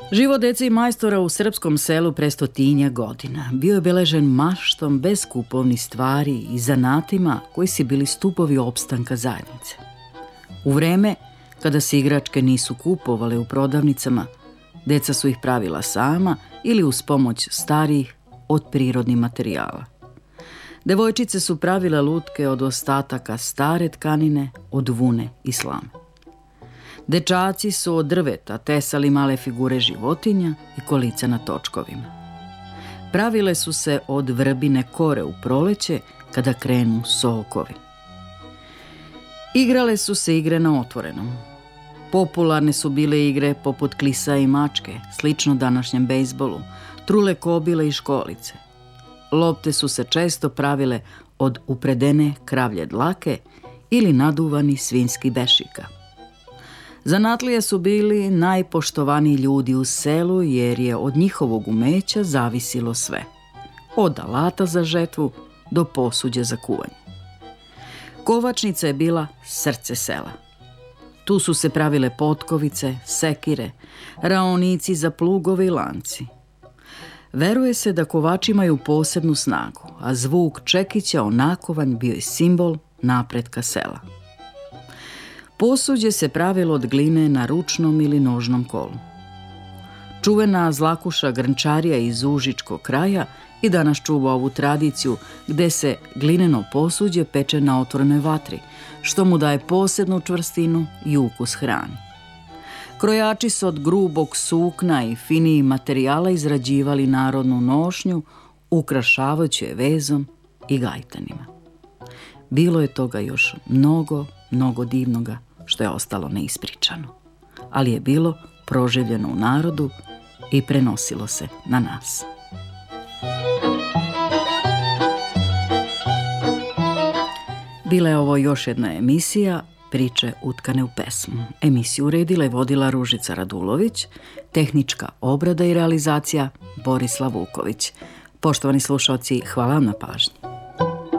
Život dece i majstora u srpskom selu pre 100 godina bio je beležen maštom bez kupovnih stvari i zanatima koji su bili stupovi opstanka zajednice. U vreme kada se igračke nisu kupovale u prodavnicama, deca su ih pravila sama ili uz pomoć starijih od prirodnih materijala. Devojčice su pravile lutke od ostataka stare tkanine, od vune i slame. Dečaci su od drveta tesali male figure životinja i kolica na točkovima. Pravile su se od vrbine kore u proleće kada krenu sokovi. Igrale su se igre na otvorenom. Popularne su bile igre poput klisa i mačke, slično današnjem bejsbolu, trule kobile i školice. Lopte su se često pravile od upredene kravlje dlake ili naduvani svinjski bešika. Zanatlije su bili najpoštovaniji ljudi u selu jer je od njihovog umeća zavisilo sve. Od alata za žetvu do posuđa za kuvanje. Kovačnica je bila srce sela. Tu su se pravile potkovice, sekire, raonici za plugove i lanci. Veruje se da kovači imaju posebnu snagu, a zvuk čekića o nakovanj bio je simbol napretka sela. Posuđe se pravilo od gline na ručnom ili nožnom kolu. Čuvena Zlakuša Grnčarija iz Užičkog kraja i danas čuva ovu tradiciju gde se glineno posuđe peče na otvorenoj vatri, što mu daje posebnu čvrstinu i ukus hrani. Krojači su od grubog sukna i finijih materijala izrađivali narodnu nošnju, ukrašavajući je vezom i gajtanima. Bilo je toga još mnogo divnoga što je ostalo neispričano, ali je bilo proživljeno u narodu i prenosilo se na nas. Bila je ovo još jedna emisija Priče utkane u pesmu. Emisiju uredila i vodila Ružica Radulović, tehnička obrada i realizacija Borislav Vuković. Poštovani slušaoci, hvala vam na pažnji.